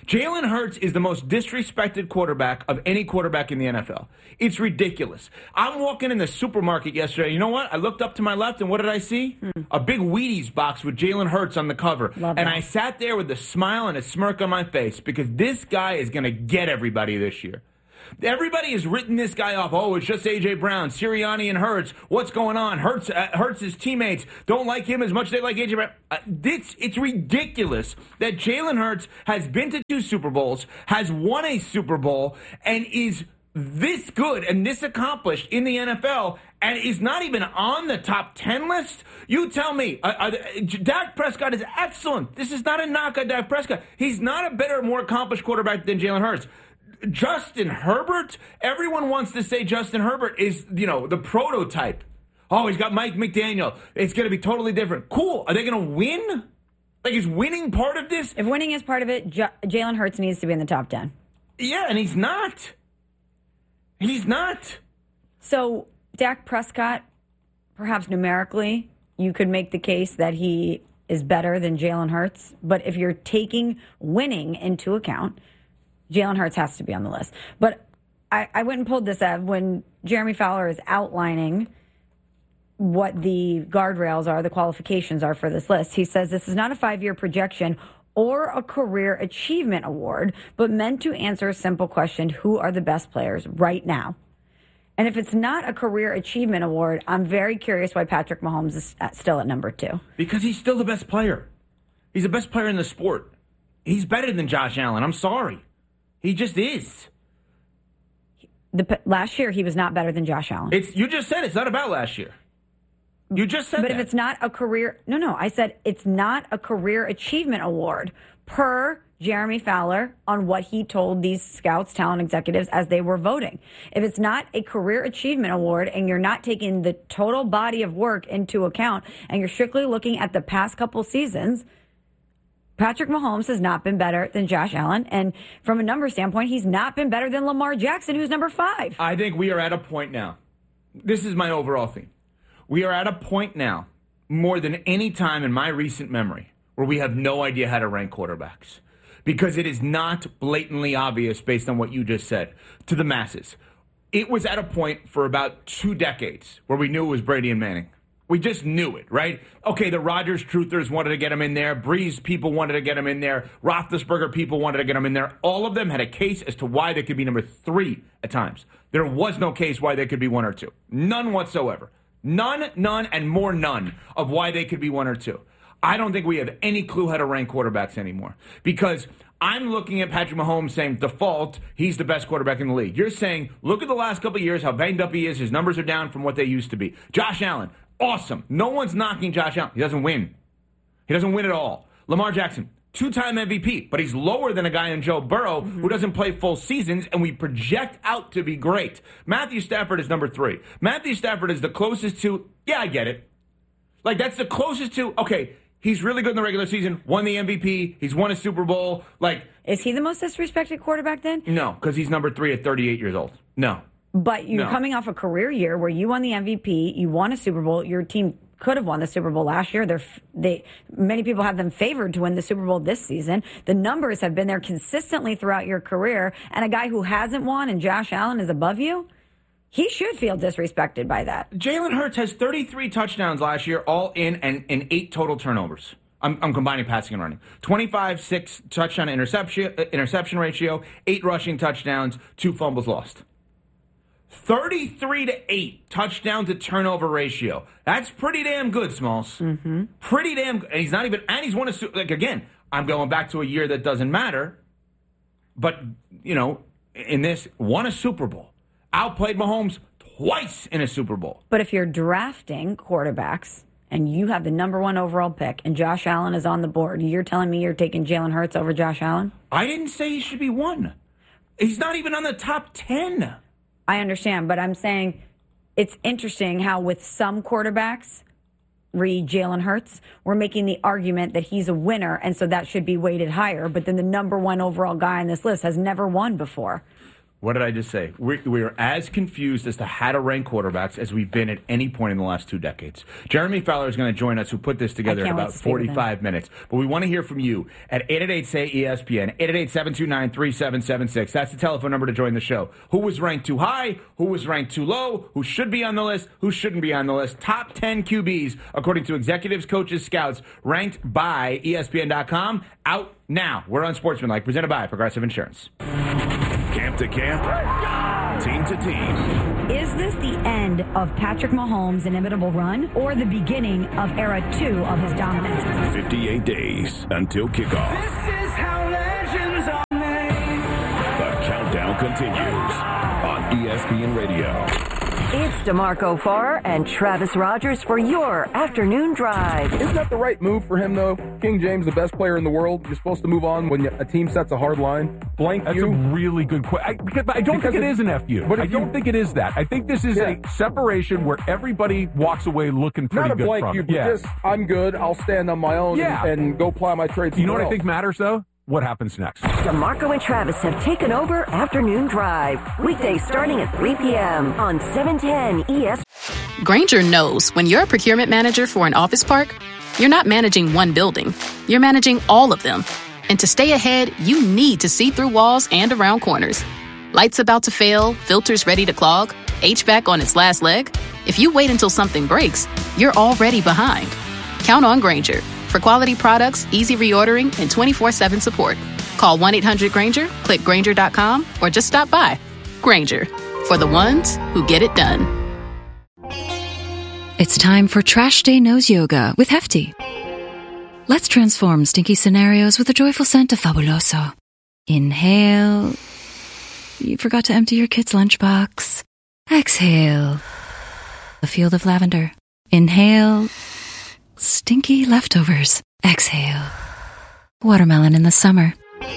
Jalen Hurts is the most disrespected quarterback of any quarterback in the N F L. It's ridiculous. I'm walking in the supermarket yesterday. You know what? I looked up to my left, and what did I see? Hmm. A big Wheaties box with Jalen Hurts on the cover. Love and that. I sat there with a smile and a smirk on my face because this guy is going to get everybody this year. Everybody has written this guy off. Oh, it's just A J. Brown, Sirianni, and Hurts. What's going on? Hurts, uh, Hurts' his teammates don't like him as much as they like A J. Brown. Uh, this, it's ridiculous that Jalen Hurts has been to two Super Bowls, has won a Super Bowl, and is this good and this accomplished in the N F L, and is not even on the top ten list. You tell me. Uh, uh, Dak Prescott is excellent. This is not a knock on Dak Prescott. He's not a better, more accomplished quarterback than Jalen Hurts. Justin Herbert, everyone wants to say Justin Herbert is, you know, the prototype. Oh, he's got Mike McDaniel. It's going to be totally different. Cool. Are they going to win? Like, is winning part of this? If winning is part of it, J- Jalen Hurts needs to be in the top ten. Yeah, and he's not. He's not. So, Dak Prescott, perhaps numerically, you could make the case that he is better than Jalen Hurts. But if you're taking winning into account, Jalen Hurts has to be on the list. But I, I went and pulled this up when Jeremy Fowler is outlining what the guardrails are, the qualifications are for this list. He says this is not a five-year projection or a career achievement award, but meant to answer a simple question: who are the best players right now? And if it's not a career achievement award, I'm very curious why Patrick Mahomes is still at number two. Because he's still the best player. He's the best player in the sport. He's better than Josh Allen. I'm sorry. He just is. The, last year, he was not better than Josh Allen. It's you just said it's not about last year. You just said but that. If it's not a career... No, no, I said it's not a career achievement award per Jeremy Fowler on what he told these scouts, talent executives, as they were voting. If it's not a career achievement award and you're not taking the total body of work into account and you're strictly looking at the past couple seasons... Patrick Mahomes has not been better than Josh Allen, and from a number standpoint, he's not been better than Lamar Jackson, who's number five. I think we are at a point now. This is my overall theme. We are at a point now, more than any time in my recent memory, where we have no idea how to rank quarterbacks. Because it is not blatantly obvious based on what you just said to the masses. It was at a point for about two decades where we knew it was Brady and Manning. We just knew it, right? Okay, the Rodgers truthers wanted to get him in there. Breeze people wanted to get him in there. Roethlisberger people wanted to get him in there. All of them had a case as to why they could be number three at times. There was no case why they could be one or two. None whatsoever. None, none, and more none of why they could be one or two. I don't think we have any clue how to rank quarterbacks anymore. Because I'm looking at Patrick Mahomes saying, default, he's the best quarterback in the league. You're saying, look at the last couple of years, how banged up he is. His numbers are down from what they used to be. Josh Allen. Awesome. No one's knocking Josh Allen. He doesn't win. He doesn't win at all. Lamar Jackson, two-time M V P, but he's lower than a guy in Joe Burrow mm-hmm. who doesn't play full seasons, and we project out to be great. Matthew Stafford is number three. Matthew Stafford is the closest to, yeah, I get it. Like, that's the closest to, okay, he's really good in the regular season, won the M V P, he's won a Super Bowl. Like, is he the most disrespected quarterback then? No, because he's number three at thirty-eight years old. No. But you're no. coming off a career year where you won the M V P, you won a Super Bowl. Your team could have won the Super Bowl last year. They're they many people have them favored to win the Super Bowl this season. The numbers have been there consistently throughout your career. And a guy who hasn't won and Josh Allen is above you, he should feel disrespected by that. Jalen Hurts has thirty-three touchdowns last year, all in, and, and eight total turnovers. I'm, I'm combining passing and running. twenty-five six touchdown interception interception ratio, eight rushing touchdowns, two fumbles lost. thirty-three to eight touchdown to turnover ratio. That's pretty damn good, Smalls. Mm-hmm. Pretty damn good. And he's not even, and he's won a, like, again, I'm going back to a year that doesn't matter. But, you know, in this, won a Super Bowl. Outplayed Mahomes twice in a Super Bowl. But if you're drafting quarterbacks and you have the number one overall pick and Josh Allen is on the board, you're telling me you're taking Jalen Hurts over Josh Allen? I didn't say he should be one. He's not even on the top ten. I understand, but I'm saying it's interesting how with some quarterbacks, read Jalen Hurts, we're making the argument that he's a winner, and so that should be weighted higher. But then the number one overall guy on this list has never won before. What did I just say? We're, we're as confused as to how to rank quarterbacks as we've been at any point in the last two decades. Jeremy Fowler is going to join us, who put this together in about forty-five minutes. But we want to hear from you at eight eight eight, S A Y, E S P N, eight eight eight, seven two nine, three seven seven six. That's the telephone number to join the show. Who was ranked too high? Who was ranked too low? Who should be on the list? Who shouldn't be on the list? Top ten Q Bs, according to executives, coaches, scouts, ranked by E S P N dot com. Out now. We're on Sportsmanlike, presented by Progressive Insurance. Camp to camp, team to team. Is this the end of Patrick Mahomes' inimitable run or the beginning of era two of his dominance? fifty-eight days until kickoff. This is how legends are made. The countdown continues on E S P N Radio. It's DeMarco Farr and Travis Rogers for your afternoon drive. Isn't that the right move for him, though? King James, the best player in the world. You're supposed to move on when a team sets a hard line. Blank That's you. That's a really good question. I, I don't because think it is an F U. But I don't you, think it is that. I think this is yeah. a separation where everybody walks away looking pretty Not good a blank from you, it. But Yeah. just, I'm good. I'll stand on my own yeah. and, and go apply my trade. You know what else. I think matters, though? What happens next? DeMarco and Travis have taken over Afternoon Drive. Weekdays starting at three p.m. on seven ten E S. Grainger knows when you're a procurement manager for an office park, you're not managing one building. You're managing all of them. And to stay ahead, you need to see through walls and around corners. Lights about to fail, filters ready to clog, H V A C on its last leg. If you wait until something breaks, you're already behind. Count on Grainger. For quality products, easy reordering, and twenty-four seven support. Call one eight hundred Grainger, click Grainger dot com, or just stop by. Grainger, for the ones who get it done. It's time for Trash Day Nose Yoga with Hefty. Let's transform stinky scenarios with a joyful scent of Fabuloso. Inhale. You forgot to empty your kid's lunchbox. Exhale. A field of lavender. Inhale. Stinky leftovers. Exhale. Watermelon in the summer.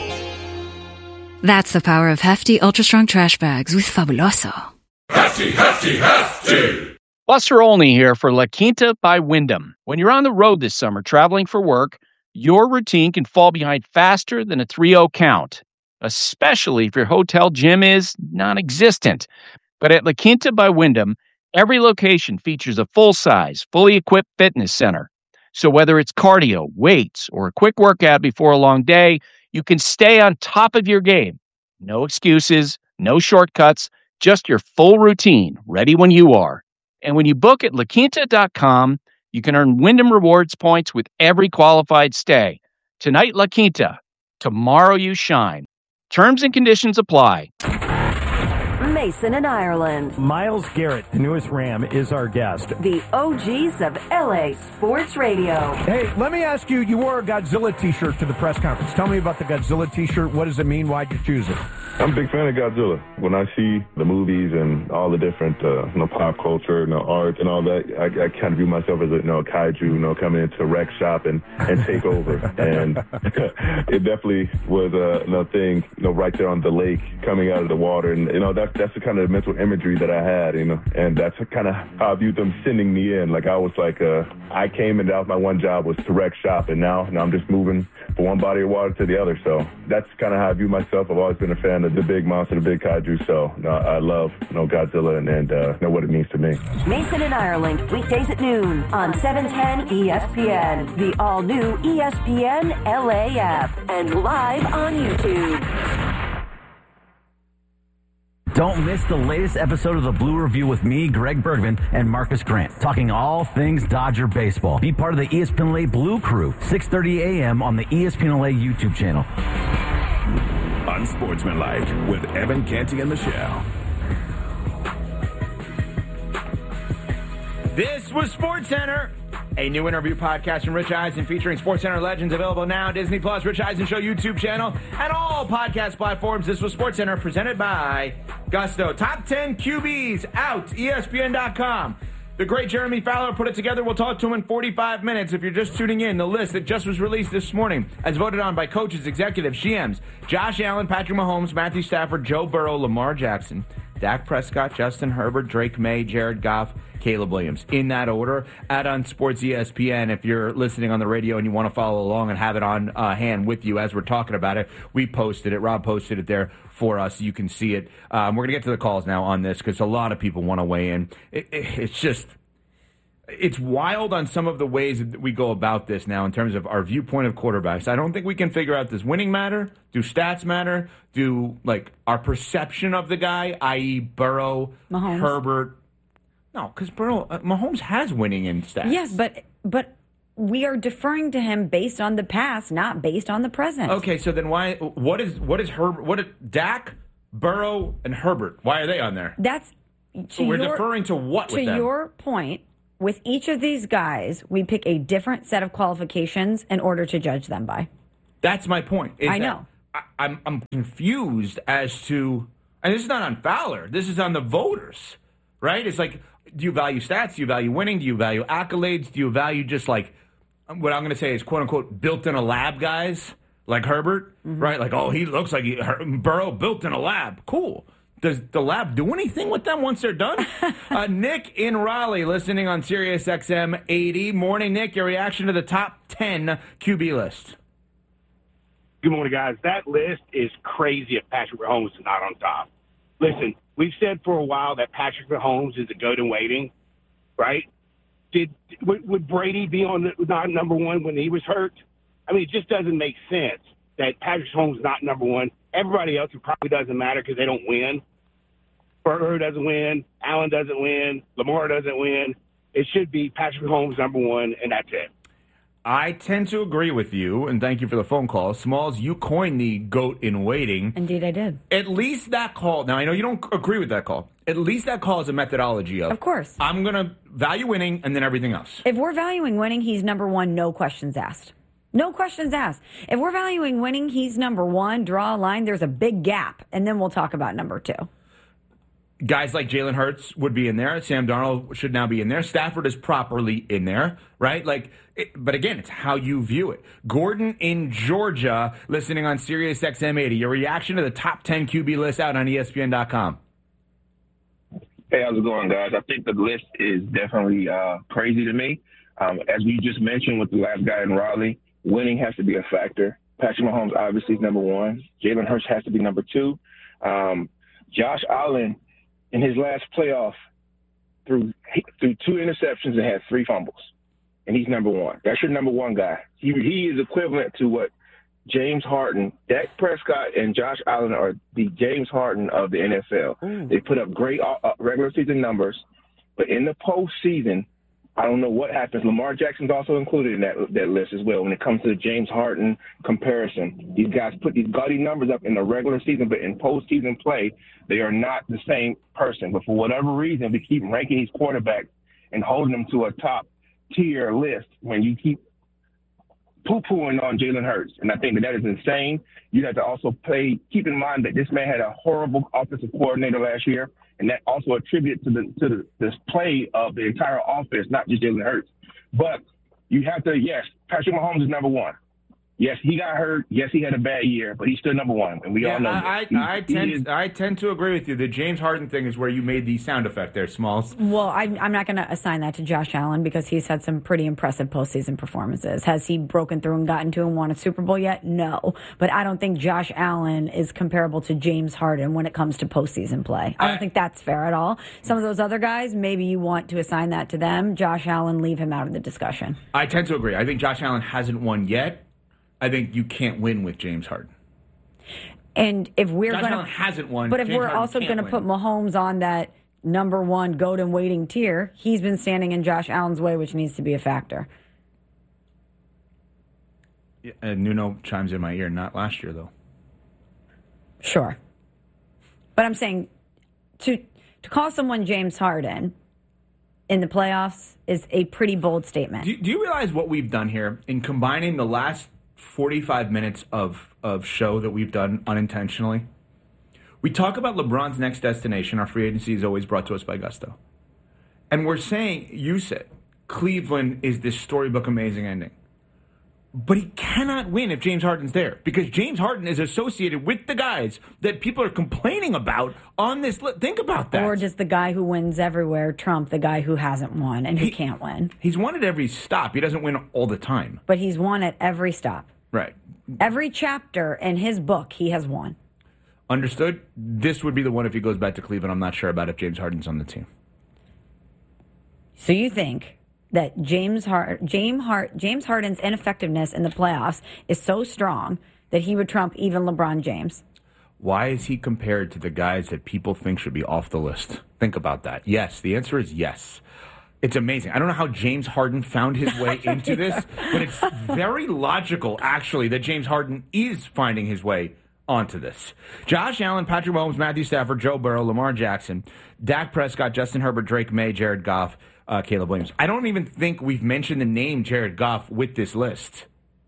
That's the power of Hefty Ultra Strong Trash Bags with Fabuloso. Hefty, hefty, hefty. Buster Olney here for La Quinta by Wyndham. When you're on the road this summer traveling for work, your routine can fall behind faster than a three oh count, especially if your hotel gym is non-existent. But at La Quinta by Wyndham, every location features a full-size, fully equipped fitness center. So whether it's cardio, weights, or a quick workout before a long day, you can stay on top of your game. No excuses, no shortcuts, just your full routine, ready when you are. And when you book at La Quinta dot com, you can earn Wyndham Rewards points with every qualified stay. Tonight, La Quinta. Tomorrow, you shine. Terms and conditions apply. Mason in Ireland. Myles Garrett, the newest Ram, is our guest. The O Gs of L A Sports Radio. Hey, let me ask you, you wore a Godzilla t-shirt to the press conference. Tell me about the Godzilla t-shirt. What does it mean? Why'd you choose it? I'm a big fan of Godzilla. When I see the movies and all the different, uh, you know, pop culture, you know, art and all that, I, I kind of view myself as a, you know, kaiju, you know, coming into a wreck shop and, and take over. And it definitely was a you know, thing, you know, right there on the lake, coming out of the water. And, you know, that, that's the kind of mental imagery that I had, you know, and that's kind of how I viewed them sending me in. Like I was like, uh, I came and that was my one job was to wreck shop. And now, now I'm just moving from one body of water to the other. So that's kind of how I view myself. I've always been a fan of the big monster, the big kaiju. So no, I love you know, Godzilla and, and uh, know what it means to me. Mason in Ireland, weekdays at noon on seven ten E S P N, the all-new E S P N L A app, and live on YouTube. Don't miss the latest episode of the Blue Review with me, Greg Bergman, and Marcus Grant, talking all things Dodger baseball. Be part of the E S P N L A Blue Crew, six thirty a.m. on the E S P N L A YouTube channel. Unsportsmanlike with Evan Canty and Michelle. This was SportsCenter, a new interview podcast from Rich Eisen featuring SportsCenter legends, available now on Disney Plus, Rich Eisen Show YouTube channel, and all podcast platforms. This was SportsCenter, presented by Gusto. Top ten Q Bs out, E S P N dot com. The great Jeremy Fowler put it together. We'll talk to him in forty-five minutes. If you're just tuning in, the list that just was released this morning, as voted on by coaches, executives, G Ms, Josh Allen, Patrick Mahomes, Matthew Stafford, Joe Burrow, Lamar Jackson, Dak Prescott, Justin Herbert, Drake May, Jared Goff, Caleb Williams. In that order, at On Sports E S P N, if you're listening on the radio and you want to follow along and have it on uh, hand with you as we're talking about it, we posted it. Rob posted it there for us. You can see it. Um, we're going to get to the calls now on this because a lot of people want to weigh in. It, it, it's just... It's wild on some of the ways that we go about this now in terms of our viewpoint of quarterbacks. I don't think we can figure out, does winning matter? Do stats matter? Do, like, our perception of the guy, that is. Burrow, Mahomes. Herbert? No, because Burrow, uh, Mahomes has winning in stats. Yes, but but we are deferring to him based on the past, not based on the present. Okay, so then why, what is, what is Herbert, what is, Dak, Burrow, and Herbert, why are they on there? That's, to so we're your, deferring to what to with them? your point, with each of these guys, we pick a different set of qualifications in order to judge them by. That's my point. is I that know. I, I'm I'm confused as to, and this is not on Fowler. This is on the voters, right? It's like, do you value stats? Do you value winning? Do you value accolades? Do you value just like what I'm going to say is quote unquote built in a lab guys like Herbert, mm-hmm. right? Like, oh, he looks like he, Burrow built in a lab. Cool. Does the lab do anything with them once they're done? uh, Nick in Raleigh, listening on Sirius X M eighty. Morning, Nick. Your reaction to the top ten Q B list. Good morning, guys. That list is crazy if Patrick Mahomes is not on top. Listen, we've said for a while that Patrick Mahomes is a goat in waiting, right? Did would, would Brady be on the, not number one when he was hurt? I mean, it just doesn't make sense that Patrick Mahomes is not number one. Everybody else, it probably doesn't matter because they don't win. Burrow doesn't win. Allen doesn't win. Lamar doesn't win. It should be Patrick Mahomes number one, and that's it. I tend to agree with you, and thank you for the phone call. Smalls, you coined the GOAT in waiting. Indeed, I did. At least that call, now I know you don't agree with that call. At least that call is a methodology of, of course, I'm going to value winning and then everything else. If we're valuing winning, he's number one, no questions asked. No questions asked. If we're valuing winning, he's number one. Draw a line. There's a big gap, and then we'll talk about number two. Guys like Jalen Hurts would be in there. Sam Darnold should now be in there. Stafford is properly in there, right? Like, it, but again, it's how you view it. Gordon in Georgia, listening on Sirius X M eighty. Your reaction to the top ten Q B list out on E S P N dot com. Hey, how's it going, guys? I think the list is definitely uh, crazy to me. Um, as we just mentioned with the last guy in Raleigh, winning has to be a factor. Patrick Mahomes obviously is number one. Jalen Hurts has to be number two. Um, Josh Allen, in his last playoff, threw threw two interceptions and had three fumbles, and he's number one. That's your number one guy. He he is equivalent to what James Harden, Dak Prescott, and Josh Allen are the James Harden of the N F L. Mm. They put up great uh, regular season numbers, but in the postseason, I don't know what happens. Lamar Jackson's also included in that that list as well when it comes to the James Harden comparison. These guys put these gaudy numbers up in the regular season, but in postseason play, they are not the same person. But for whatever reason, we keep ranking these quarterbacks and holding them to a top-tier list when you keep poo-pooing on Jalen Hurts. And I think that that is insane. You have to also play, keep in mind that this man had a horrible offensive coordinator last year, and that also attributed to the to the this play of the entire offense, not just Jalen Hurts. But you have to, yes, Patrick Mahomes is number one. Yes, he got hurt. Yes, he had a bad year, but he's still number one, and we yeah, all know I, that. He, I, I, tend, is, I tend to agree with you. The James Harden thing is where you made the sound effect there, Smalls. Well, I, I'm not going to assign that to Josh Allen because he's had some pretty impressive postseason performances. Has he broken through and gotten to and won a Super Bowl yet? No. But I don't think Josh Allen is comparable to James Harden when it comes to postseason play. I don't I, think that's fair at all. Some of those other guys, maybe you want to assign that to them. Josh Allen, leave him out of the discussion. I tend to agree. I think Josh Allen hasn't won yet. I think you can't win with James Harden. And if we're Josh going Allen hasn't won, but if James we're Harden also going to win. put Mahomes on that number one goat and waiting tier, he's been standing in Josh Allen's way, which needs to be a factor. Yeah, uh, Nuno chimes in my ear. Not last year, though. Sure, but I'm saying to to call someone James Harden in the playoffs is a pretty bold statement. Do, do you realize what we've done here in combining the last forty-five minutes of, of show that we've done unintentionally? We talk about LeBron's next destination. Our free agency is always brought to us by Gusto. And we're saying, you said, Cleveland is this storybook amazing ending. But he cannot win if James Harden's there, because James Harden is associated with the guys that people are complaining about on this list. Think about that. Or just the guy who wins everywhere trump the guy who hasn't won and who he, can't win. He's won at every stop. He doesn't win all the time. But he's won at every stop. Right. Every chapter in his book, he has won. Understood? This would be the one if he goes back to Cleveland. I'm not sure about if James Harden's on the team. So you think that James Hard- James, Hard- James Harden's ineffectiveness in the playoffs is so strong that he would trump even LeBron James? Why is he compared to the guys that people think should be off the list? Think about that. Yes, the answer is yes. It's amazing. I don't know how James Harden found his way into this, but it's very logical, actually, that James Harden is finding his way onto this. Josh Allen, Patrick Mahomes, Matthew Stafford, Joe Burrow, Lamar Jackson, Dak Prescott, Justin Herbert, Drake May, Jared Goff, Uh, Caleb Williams. I don't even think we've mentioned the name Jared Goff with this list.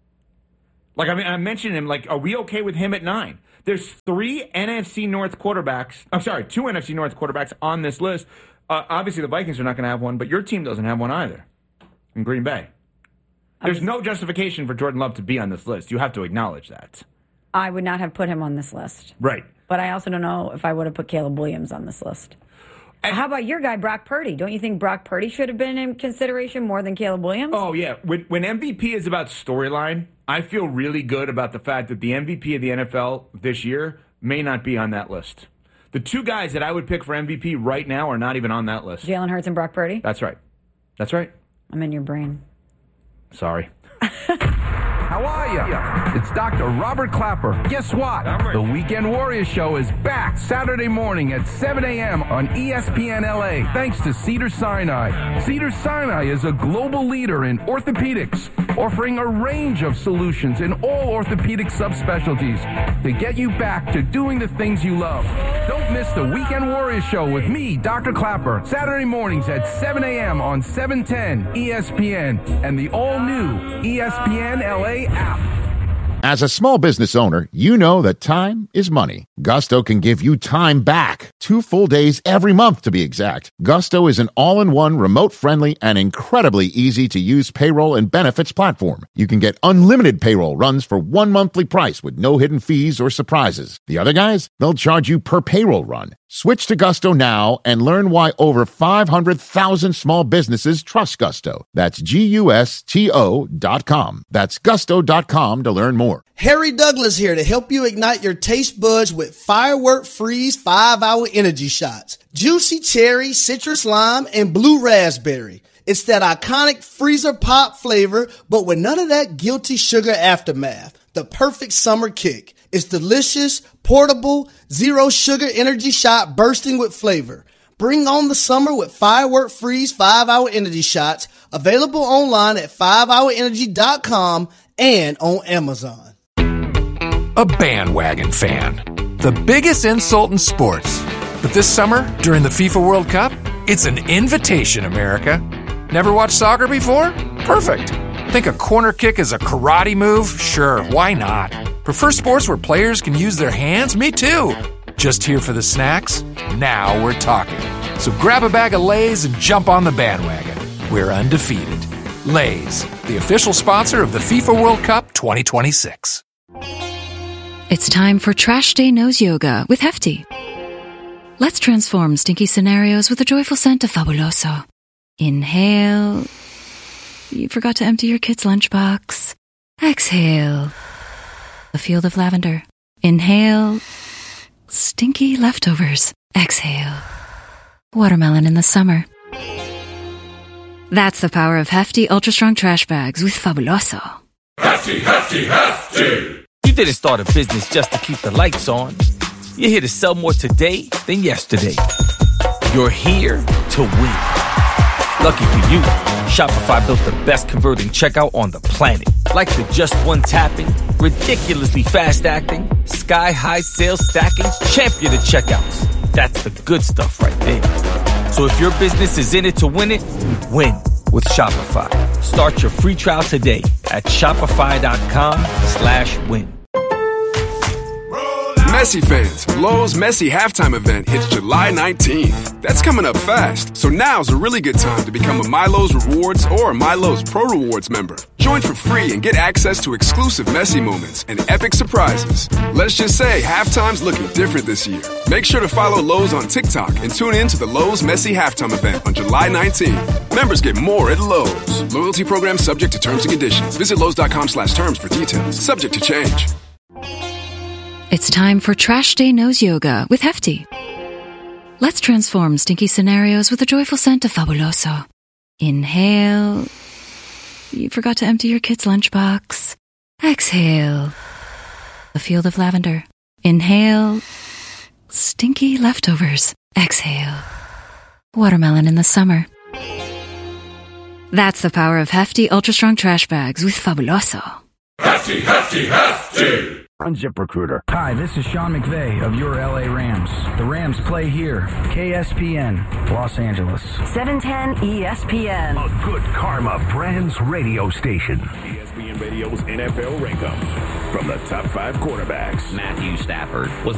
Like, I mean, I mentioned him. Like, are we okay with him at nine? There's three N F C North quarterbacks. I'm sorry, two N F C North quarterbacks on this list. Uh, obviously, the Vikings are not going to have one, but your team doesn't have one either in Green Bay. There's no justification for Jordan Love to be on this list. You have to acknowledge that. I would not have put him on this list. Right. But I also don't know if I would have put Caleb Williams on this list. And how about your guy, Brock Purdy? Don't you think Brock Purdy should have been in consideration more than Caleb Williams? Oh, yeah. When, when M V P is about storyline, I feel really good about the fact that the M V P of the N F L this year may not be on that list. The two guys that I would pick for M V P right now are not even on that list. Jalen Hurts and Brock Purdy? That's right. That's right. I'm in your brain. Sorry. How are you? It's Doctor Robert Clapper. Guess what? The Weekend Warriors Show is back Saturday morning at seven a.m. on E S P N L A, thanks to Cedars-Sinai. Cedars-Sinai is a global leader in orthopedics, offering a range of solutions in all orthopedic subspecialties to get you back to doing the things you love. Don't miss the Weekend Warriors Show with me, Doctor Clapper, Saturday mornings at seven a.m. on seven ten E S P N and the all-new E S P N L A app. As a small business owner, you know that time is money. Gusto can give you time back. Two full days every month, to be exact. Gusto is an all-in-one, remote-friendly, and incredibly easy-to-use payroll and benefits platform. You can get unlimited payroll runs for one monthly price with no hidden fees or surprises. The other guys, they'll charge you per payroll run. Switch to Gusto now and learn why over five hundred thousand small businesses trust Gusto. That's G U S T O dot com. That's gusto dot com to learn more. Harry Douglas here to help you ignite your taste buds with Firework Freeze five hour Energy Shots. Juicy cherry, citrus lime, and blue raspberry. It's that iconic freezer pop flavor, but with none of that guilty sugar aftermath. The perfect summer kick. It's delicious, portable, zero sugar energy shot bursting with flavor. Bring on the summer with Firework Freeze five hour Energy Shots, available online at five hour energy dot com and on Amazon. A bandwagon fan. The biggest insult in sports. But this summer, during the FIFA World Cup, it's an invitation, America. Never watched soccer before? Perfect. Think a corner kick is a karate move? Sure, why not? Prefer sports where players can use their hands? Me too. Just here for the snacks? Now we're talking. So grab a bag of Lay's and jump on the bandwagon. We're undefeated. Lay's, the official sponsor of the FIFA World Cup twenty twenty-six. It's time for Trash Day Nose Yoga with Hefty. Let's transform stinky scenarios with a joyful scent of Fabuloso. Inhale. You forgot to empty your kid's lunchbox. Exhale. A field of lavender. Inhale. Stinky leftovers. Exhale. Watermelon in the summer. That's the power of Hefty Ultra Strong Trash Bags with Fabuloso. Hefty, hefty, hefty! You didn't start a business just to keep the lights on. You're here to sell more today than yesterday. You're here to win. Lucky for you, Shopify built the best converting checkout on the planet. Like the just one tapping, ridiculously fast acting, sky-high sales stacking, champion of checkouts. That's the good stuff right there. So if your business is in it to win it, win with Shopify. Start your free trial today at shopify.com slash win. Messi fans, Lowe's Messi halftime event hits July nineteenth. That's coming up fast, so now's a really good time to become a MyLowe's Rewards or a MyLowe's Pro Rewards member. Join Join for free and get access to exclusive messy moments and epic surprises. Let's just say halftime's looking different this year. Make sure to follow Lowe's on TikTok and tune in to the Lowe's Messy Halftime event on July nineteenth. Members get more at Lowe's. Loyalty program subject to terms and conditions. Visit Lowe's.com slash terms for details. Subject to change. It's time for Trash Day Nose Yoga with Hefty. Let's transform stinky scenarios with a joyful scent of Fabuloso. Inhale. You forgot to empty your kid's lunchbox. Exhale. A field of lavender. Inhale. Stinky leftovers. Exhale. Watermelon in the summer. That's the power of Hefty Ultra Strong Trash Bags with Fabuloso. Hefty, hefty, hefty! On ZipRecruiter. Hi, this is Sean McVay of your L A Rams. The Rams play here. K S P N, Los Angeles. seven ten E S P N. A good karma brands radio station. E S P N Radio's N F L Rankum. From the top five quarterbacks. Matthew Stafford was